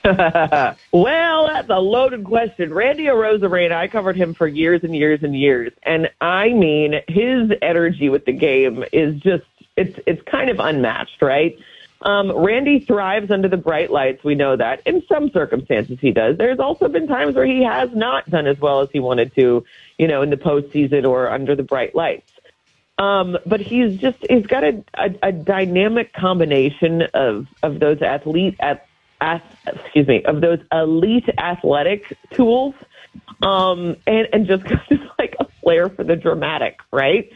Well, that's a loaded question. Randy Arozarena, I covered him for years and years and years. And I mean, his energy with the game is just, it's kind of unmatched, right? Randy thrives under the bright lights. We know that. In some circumstances he does. There's also been times where he has not done as well as he wanted to, in the postseason or under the bright lights. But he's got a dynamic combination of those of those elite athletic tools, and just kind of like a flair for the dramatic, right?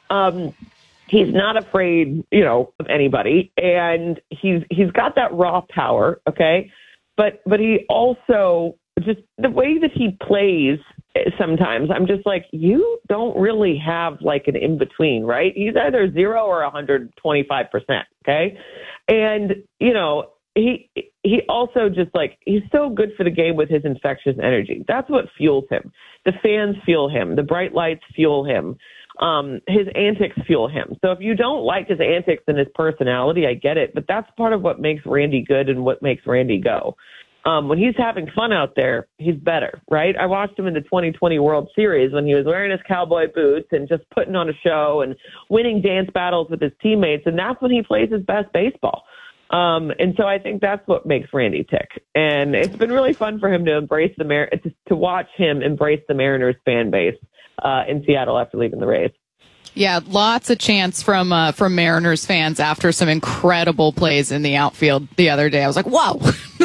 He's not afraid, of anybody, and he's got that raw power, okay? But he also, just the way that he plays sometimes, I'm just like, you don't really have like an in-between, right? He's either 0 or 125%, okay? And, he also just he's so good for the game with his infectious energy. That's what fuels him. The fans fuel him. The bright lights fuel him. His antics fuel him. So if you don't like his antics and his personality, I get it. But that's part of what makes Randy good and what makes Randy go. When he's having fun out there, he's better, right? I watched him in the 2020 World Series when he was wearing his cowboy boots and just putting on a show and winning dance battles with his teammates. And that's when he plays his best baseball. And so I think that's what makes Randy tick. And it's been really fun for him to embrace to watch him embrace the Mariners fan base in Seattle after leaving the Rays. Yeah, lots of chants from Mariners fans after some incredible plays in the outfield the other day. I was like, whoa.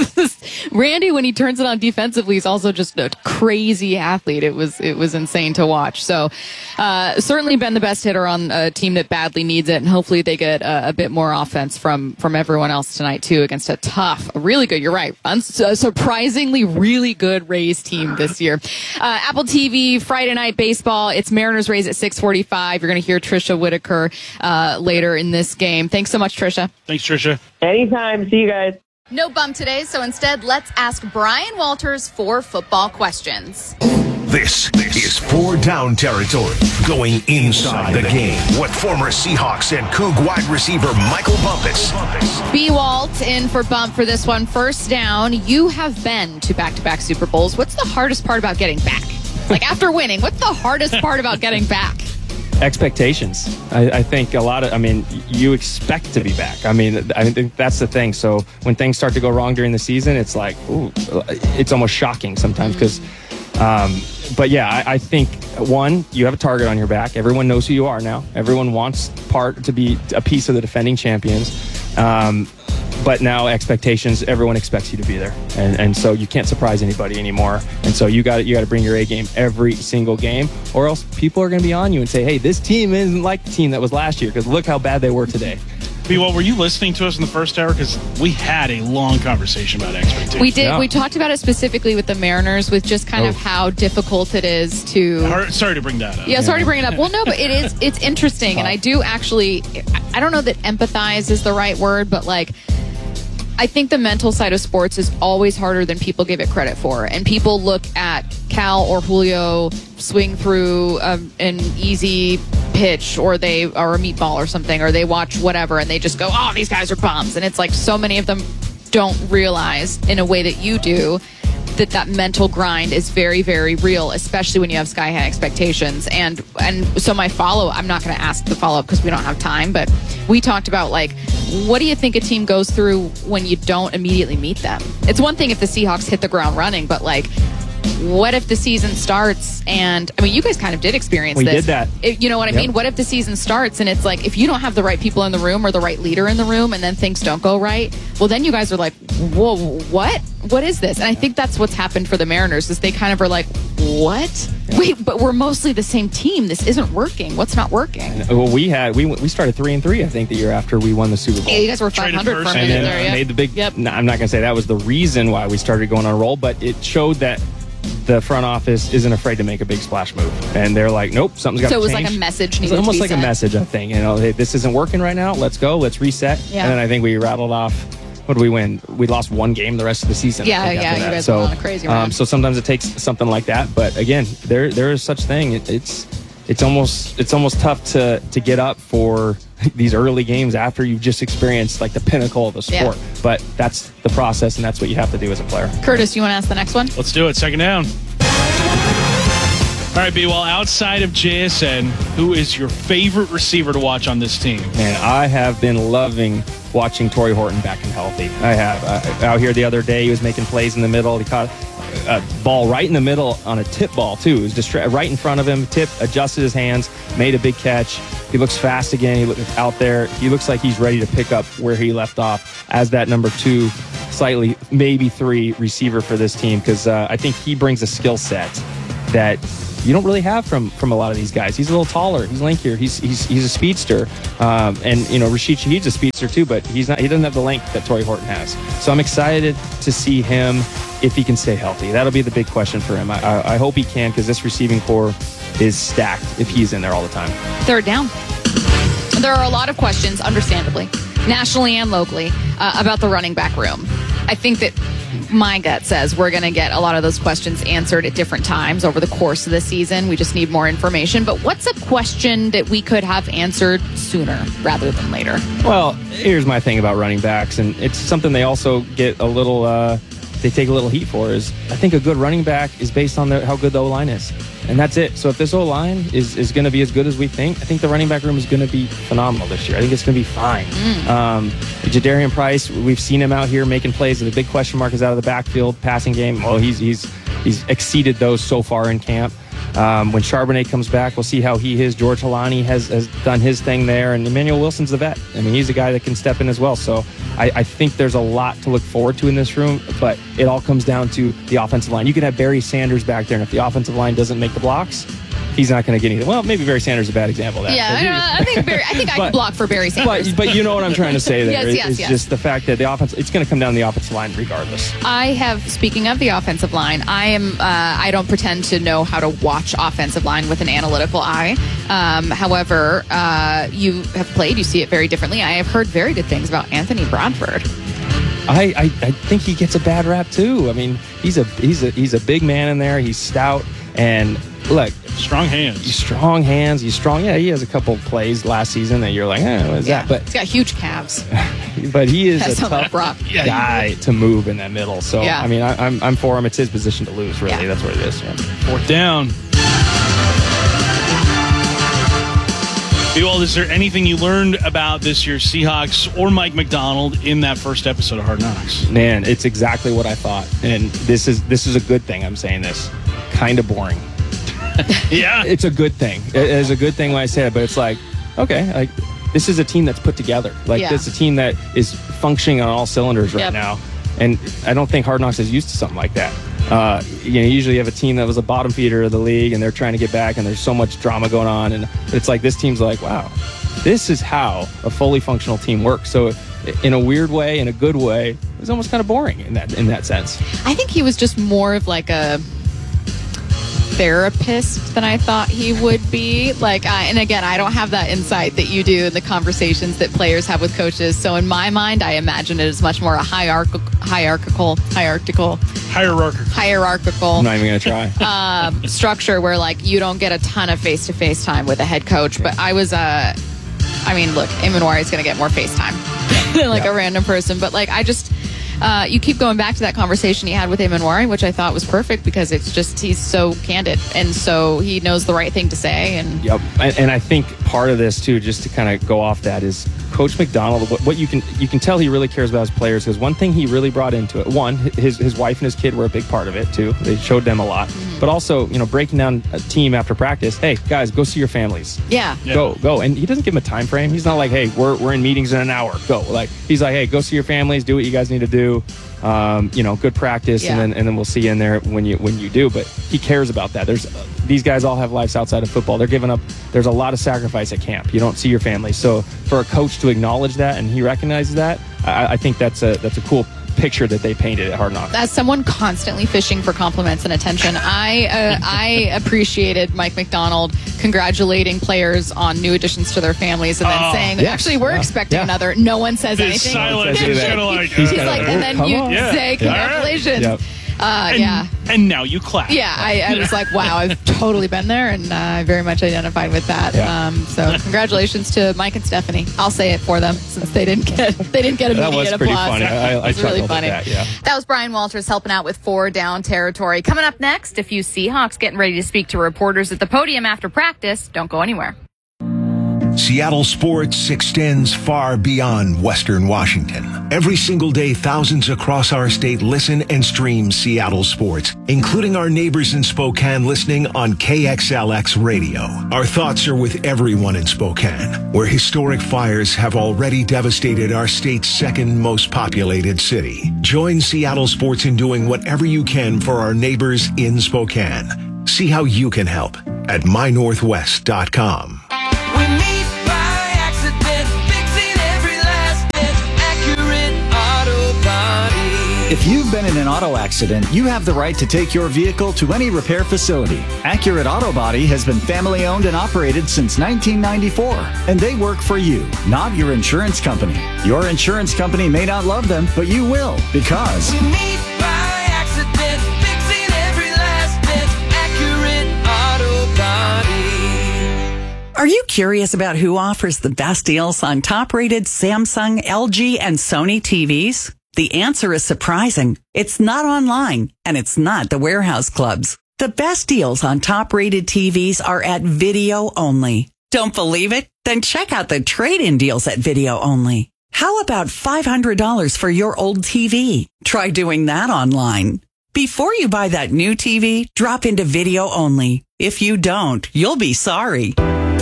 Randy, when he turns it on defensively, is also just a crazy athlete. It was insane to watch. So certainly been the best hitter on a team that badly needs it, and hopefully they get a bit more offense from everyone else tonight too against a tough, really good, you're right, surprisingly really good Rays team this year. Apple TV, Friday Night Baseball, it's Mariners Rays at 6:45. You're going to hear Trisha Whitaker later in this game. Thanks so much, Trisha. Thanks, Trisha. Anytime. See you guys. No bump today, so instead, let's ask Brian Walters 4 football questions. This is 4 Down territory, going inside the game with former Seahawks and Coug wide receiver Michael Bumpus. B. Walt in for Bump for this one. First down, you have been to back-to-back Super Bowls. What's the hardest part about getting back? Like, after winning, what's the hardest part about getting back? Expectations. I think you expect to be back. I think that's the thing. So when things start to go wrong during the season, it's like, ooh, it's almost shocking sometimes because, but yeah, I think, one, you have a target on your back. Everyone knows who you are now. Everyone wants to be a piece of the defending champions. But now expectations, everyone expects you to be there. And so you can't surprise anybody anymore. And so you got to bring your A game every single game, or else people are going to be on you and say, hey, this team isn't like the team that was last year because look how bad they were today. Well, were you listening to us in the first hour? Because we had a long conversation about expectations. We did. Yeah. We talked about it specifically with the Mariners, with just kind of how difficult it is to... Sorry to bring that up. Yeah, sorry to bring it up. Well, no, but it's interesting. And I do actually... I don't know that empathize is the right word, but I think the mental side of sports is always harder than people give it credit for. And people look at Cal or Julio swing through an easy pitch or a meatball or something, or they watch whatever and they just go, oh, these guys are bums. And it's like so many of them don't realize in a way that you do that mental grind is very, very real, especially when you have sky-high expectations. And so my follow-up, I'm not going to ask the follow-up because we don't have time, but we talked about, what do you think a team goes through when you don't immediately meet them? It's one thing if the Seahawks hit the ground running, but, what if the season starts and, you guys kind of did experience this. We did that. You know what I mean? What if the season starts and it's if you don't have the right people in the room or the right leader in the room and then things don't go right, well, then you guys are like, whoa, what? What is this? And I think that's what's happened for the Mariners is they kind of are like, what? Yeah. Wait, but we're mostly the same team. This isn't working. What's not working? Well, we started 3-3, I think, the year after we won the Super Bowl. Yeah, you guys were 500 for a minute there, yeah. Made the big, I'm not going to say that was the reason why we started going on a roll, but it showed that the front office isn't afraid to make a big splash move. And they're like, nope, something's got to change. So it was like a message needed to be almost like a message, I think. Hey, this isn't working right now. Let's go. Let's reset. Yeah. And then I think we rattled off. What did we win? We lost one game the rest of the season. Yeah, you guys went on a crazy run. So sometimes it takes something like that. But again, there is such thing. It's almost tough to get up for these early games after you've just experienced like the pinnacle of the sport. Yeah. But that's the process, and that's what you have to do as a player. Curtis, you want to ask the next one? Let's do it. Second down. All right, B, well, outside of JSN, who is your favorite receiver to watch on this team? Man, I have been loving watching Torrey Horton back and healthy. I have. Out here the other day, he was making plays in the middle. He caught a ball right in the middle on a tip ball, too. It was just right in front of him. Tip, adjusted his hands, made a big catch. He looks fast again. He looks out there. He looks like he's ready to pick up where he left off as that number 2, slightly, maybe 3 receiver for this team, because I think he brings a skill set that you don't really have from a lot of these guys. He's a little taller. He's lankier. He's a speedster. And, you know, Rashid Shaheed's a speedster too, but he doesn't have the length that Torrey Horton has. So I'm excited to see him if he can stay healthy. That'll be the big question for him. I hope he can, because this receiving core is stacked if he's in there all the time. Third down. There are a lot of questions, understandably, nationally and locally, about the running back room. I think that my gut says we're going to get a lot of those questions answered at different times over the course of the season. We just need more information. But what's a question that we could have answered sooner rather than later? Well, here's my thing about running backs, and it's something they also get a little, they take a little heat for, is I think a good running back is based on how good the O-line is. And that's it. So if this O-line is going to be as good as we think, I think the running back room is going to be phenomenal this year. I think it's going to be fine. Jadarian Price, we've seen him out here making plays. The big question mark is out of the backfield, passing game. Well, he's exceeded those so far in camp. When Charbonnet comes back, we'll see how he is. George Halani has done his thing there, and Emmanuel Wilson's the vet. I mean, he's a guy that can step in as well. So I think there's a lot to look forward to in this room, but it all comes down to the offensive line. You can have Barry Sanders back there, and if the offensive line doesn't make the blocks, he's not going to get anything. Well, maybe Barry Sanders is a bad example of that. Yeah, I think I could block for Barry Sanders. But you know what I'm trying to say there. Yes. It's just the fact that the offense, it's going to come down to the offensive line regardless. Speaking of the offensive line, I don't pretend to know how to watch offensive line with an analytical eye. However, you have played, you see it very differently. I have heard very good things about Anthony Bradford. I think he gets a bad rap too. I mean, he's a big man in there. He's stout, and look, strong hands. He's strong. Yeah, he has a couple plays last season that you're like, what is that? But he's got huge calves. But he is That's a tough guy to move in that middle. So I mean, I'm for him. It's his position to lose. Really, that's what it is. Yeah. Fourth down. Well, is there anything you learned about this year's Seahawks or Mike Macdonald in that first episode of Hard Knocks? Man, it's exactly what I thought, and this is a good thing. I'm saying this. Kind of boring. Yeah, it's a good thing. It is a good thing when I say it, but it's like, okay, like this is a team that's put together. Like this is a team that is functioning on all cylinders right now, and I don't think Hard Knocks is used to something like that. Usually you have a team that was a bottom feeder of the league and they're trying to get back and there's so much drama going on, and it's like this team's like, wow, this is how a fully functional team works. So in a weird way, in a good way, it was almost kind of boring in that sense. I think he was just more of like a therapist than I thought he would be. And again, I don't have that insight that you do in the conversations that players have with coaches. So in my mind, I imagine it is much more a hierarchical. I'm not even going to try. Structure where like you don't get a ton of face-to-face time with a head coach. But I was, look, Emanwari is going to get more face time than a random person. But you keep going back to that conversation he had with Emanwari, which I thought was perfect because it's just he's so candid and so he knows the right thing to say. And and I think part of this too, just to kind of go off that, is Coach Macdonald. What you can tell he really cares about his players, because one thing he really brought into it, one, his wife and his kid were a big part of it too. They showed them a lot, but also breaking down a team after practice. Hey guys, go see your families. Go. And he doesn't give them a time frame. He's not like, hey, we're in meetings in an hour. Go. He's like, hey, go see your families. Do what you guys need to do. Good practice, and then we'll see you in there when you do. But he cares about that. These guys all have lives outside of football. They're giving up. There's a lot of sacrifice at camp. You don't see your family. So for a coach to acknowledge that and he recognizes that, I think that's a cool picture that they painted at Hard Knocks. As someone constantly fishing for compliments and attention, I appreciated Mike Macdonald congratulating players on new additions to their families and then saying, actually, we're expecting another. No one says anything. Silent. He's like, and then you say congratulations. And now you clap. Yeah, I was like, wow, I've totally been there, and I very much identified with that. Yeah. So congratulations to Mike and Stephanie. I'll say it for them since they didn't get immediate That was pretty applause. funny. I It's really chuckled funny. at that, yeah. That was Brian Walters helping out with 4 down territory. Coming up next, a few Seahawks getting ready to speak to reporters at the podium after practice. Don't go anywhere. Seattle sports extends far beyond Western Washington. Every single day, thousands across our state listen and stream Seattle sports, including our neighbors in Spokane listening on KXLX radio. Our thoughts are with everyone in Spokane, where historic fires have already devastated our state's second most populated city. Join Seattle sports in doing whatever you can for our neighbors in Spokane. See how you can help at mynorthwest.com. If you've been in an auto accident, you have the right to take your vehicle to any repair facility. Accurate Auto Body has been family owned and operated since 1994, and they work for you, not your insurance company. Your insurance company may not love them, but you will, because Are you curious about who offers the best deals on top-rated Samsung, LG, and Sony TVs? The answer is surprising. It's not online, and it's not the warehouse clubs. The best deals on top-rated TVs are at Video Only. Don't believe it? Then check out the trade-in deals at Video Only. How about $500 for your old TV? Try doing that online. Before you buy that new TV, drop into Video Only. If you don't, you'll be sorry.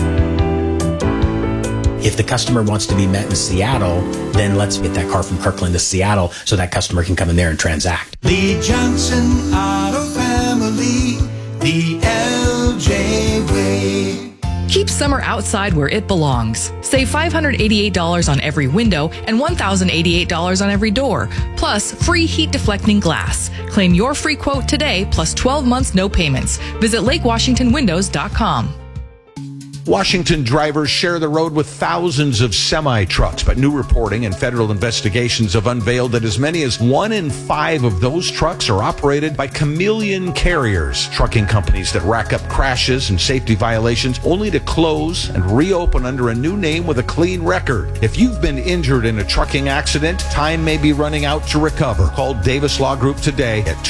If the customer wants to be met in Seattle, then let's get that car from Kirkland to Seattle so that customer can come in there and transact. The Johnson Auto Family, the LJ way. Keep summer outside where it belongs. Save $588 on every window and $1,088 on every door, plus free heat deflecting glass. Claim your free quote today, plus 12 months no payments. Visit LakeWashingtonWindows.com. Washington drivers share the road with thousands of semi-trucks, but new reporting and federal investigations have unveiled that as many as 1 in 5 of those trucks are operated by chameleon carriers, trucking companies that rack up crashes and safety violations only to close and reopen under a new name with a clean record. If you've been injured in a trucking accident, time may be running out to recover. Call Davis Law Group today at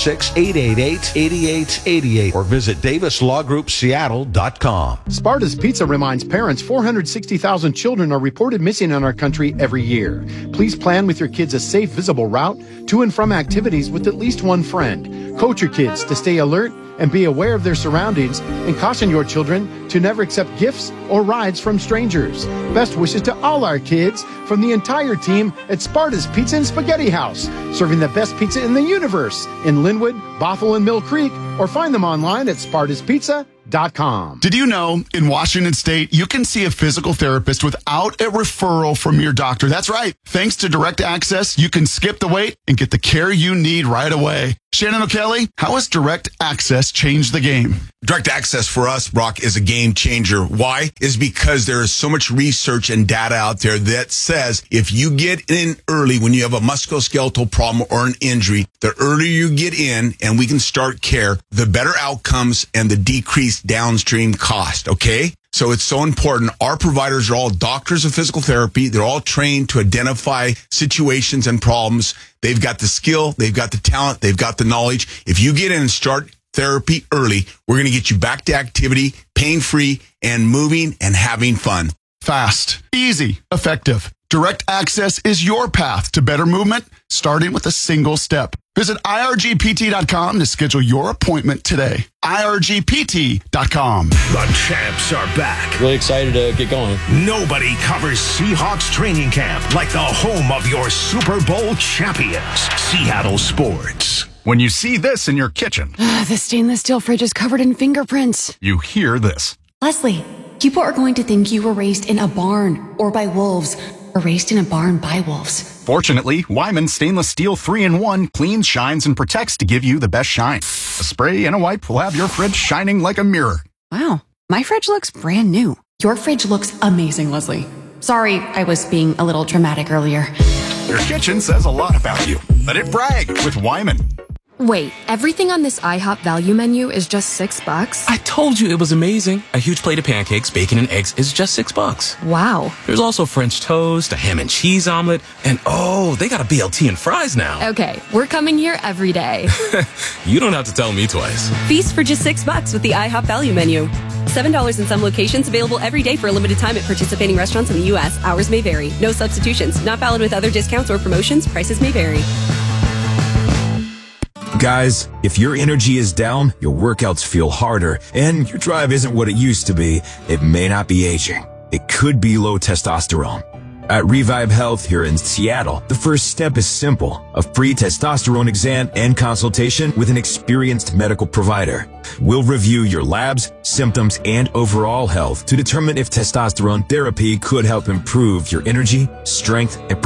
206-888-8888 or visit davislawgroupseattle.com. Sparta's Pizza reminds parents 460,000 children are reported missing in our country every year. Please plan with your kids a safe, visible route to and from activities with at least one friend. Coach your kids to stay alert and be aware of their surroundings, and caution your children to never accept gifts or rides from strangers. Best wishes to all our kids from the entire team at Sparta's Pizza and Spaghetti House, serving the best pizza in the universe in Linwood, Bothell, and Mill Creek, or find them online at spartaspizza.com. Did you know in Washington State, you can see a physical therapist without a referral from your doctor? That's right. Thanks to Direct Access, you can skip the wait and get the care you need right away. Shannon O'Kelly, how has Direct Access changed the game? Direct Access for us, Brock, is a game changer. Why? Is because there is so much research and data out there that says if you get in early when you have a musculoskeletal problem or an injury, the earlier you get in and we can start care, the better outcomes and the decreased downstream cost, okay? So it's so important. Our providers are all doctors of physical therapy. They're all trained to identify situations and problems. They've got the skill, they've got the talent, they've got the knowledge. If you get in and start therapy early, we're going to get you back to activity, pain-free, and moving and having fun. Fast, easy, effective. Direct Access is your path to better movement, starting with a single step. Visit irgpt.com to schedule your appointment today. irgpt.com. The champs are back. Really excited to get going. Nobody covers Seahawks training camp like the home of your Super Bowl champions, Seattle Sports. When you see this in your kitchen, the stainless steel fridge is covered in fingerprints. You hear this. Leslie, people are going to think you were raised in a barn or by wolves, or raised in a barn by wolves. Fortunately, Wyman Stainless Steel 3-in-1 cleans, shines, and protects to give you the best shine. A spray and a wipe will have your fridge shining like a mirror. Wow, my fridge looks brand new. Your fridge looks amazing, Leslie. Sorry, I was being a little dramatic earlier. Your kitchen says a lot about you. Let it brag with Wyman. Wait, everything on this IHOP value menu is just $6? I told you it was amazing. A huge plate of pancakes, bacon, and eggs is just $6. Wow. There's also French toast, a ham and cheese omelet, and they got a BLT and fries now. Okay, we're coming here every day. You don't have to tell me twice. Feast for just $6 with the IHOP value menu. $7 in some locations, available every day for a limited time at participating restaurants in the U.S. Hours may vary. No substitutions. Not valid with other discounts or promotions. Prices may vary. Guys, if your energy is down, your workouts feel harder, and your drive isn't what it used to be, it may not be aging. It could be low testosterone. At Revive Health here in Seattle, the first step is simple: a free testosterone exam and consultation with an experienced medical provider. We'll review your labs, symptoms, and overall health to determine if testosterone therapy could help improve your energy, strength, and